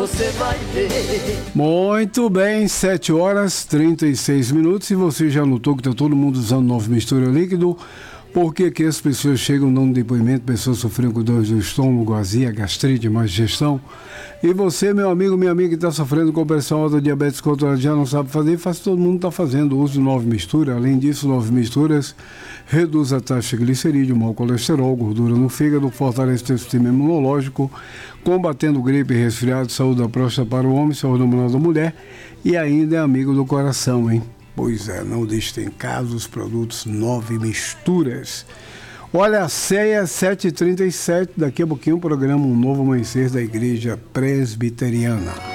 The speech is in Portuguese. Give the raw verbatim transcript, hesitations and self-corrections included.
você vai ver. Muito bem, sete horas e trinta e seis minutos. E você já notou que está todo mundo usando Nova Mistura Líquido? Por que que as pessoas chegam dando depoimento, pessoas sofrendo com dores do estômago, azia, gastrite, má digestão? E você, meu amigo, minha amiga que está sofrendo com pressão alta, diabetes controlada, já não sabe fazer, faz todo mundo está fazendo uso de Nova Mistura. Além disso, Nova Misturas reduz a taxa de glicerídeo, mau colesterol, gordura no fígado, fortalece o sistema imunológico, combatendo gripe e resfriado, saúde da próstata para o homem, saúde hormonal da mulher e ainda é amigo do coração, hein? Pois é, não deixe em casa os produtos Nove Misturas. Olha, a ceia sete e trinta e sete, daqui a pouquinho o programa Um Novo Amanhecer da Igreja Presbiteriana.